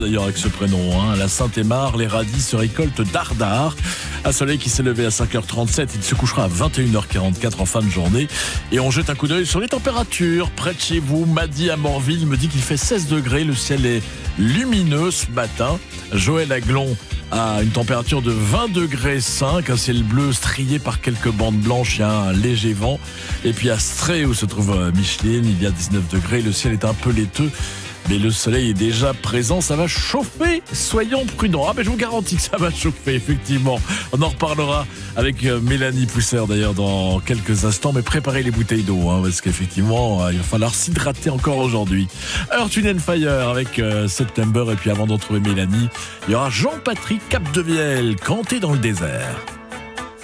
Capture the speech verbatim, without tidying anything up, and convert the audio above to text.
D'ailleurs avec ce prénom, hein, la Saint-Émard, les radis se récoltent dardard. Un soleil qui s'est levé à cinq heures trente-sept, il se couchera à vingt et une heures quarante-quatre en fin de journée. Et on jette un coup d'œil sur les températures. Près de chez vous, Madi à Morville me dit qu'il fait seize degrés, le ciel est lumineux ce matin. Joël Aglon a une température de vingt degrés cinq, un ciel bleu strié par quelques bandes blanches et un léger vent. Et puis à Stray où se trouve Micheline, il y a dix-neuf degrés, le ciel est un peu laiteux. Mais le soleil est déjà présent, ça va chauffer, soyons prudents. Ah ben je vous garantis que ça va chauffer, effectivement. On en reparlera avec Mélanie Pousser d'ailleurs dans quelques instants. Mais préparez les bouteilles d'eau, hein, parce qu'effectivement, il va falloir s'hydrater encore aujourd'hui. Earth, Wind and Fire avec euh, September. Et puis avant de retrouver Mélanie, il y aura Jean-Patrick Capdevielle, Canter dans le désert.